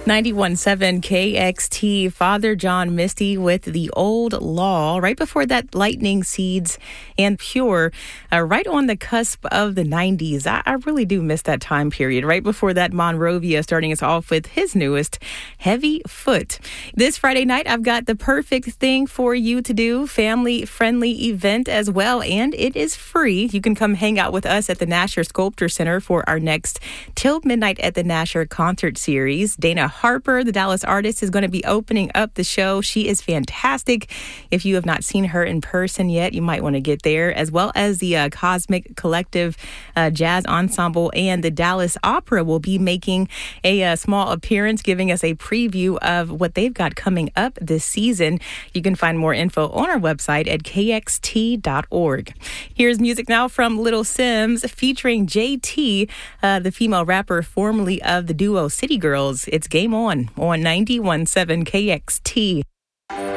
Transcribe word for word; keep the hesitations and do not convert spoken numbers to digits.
ninety-one point seven K X T, Father John Misty with The Old Law. Right before that, Lightning Seeds and Pure, uh, right on the cusp of the nineties. I, I really do miss that time period. Right before that, Monrovia starting us off with his newest, Heavy Foot. This Friday night, I've got the perfect thing for you to do, family-friendly event as well, and it is free. You can come hang out with us at the Nasher Sculpture Center for our next Till Midnight at the Nasher concert series. Dana Harper, the Dallas artist, is going to be opening up the show. She is fantastic. If you have not seen her in person yet, you might want to get there, as well as the uh, Cosmic Collective uh, Jazz Ensemble and the Dallas Opera will be making a uh, small appearance, giving us a preview of what they've got coming up this season. You can find more info on our website at k x t dot org. Here's music now from Little Simz featuring J T, uh, the female rapper formerly of the duo City Girls. It's Game On on ninety-one point seven K X T.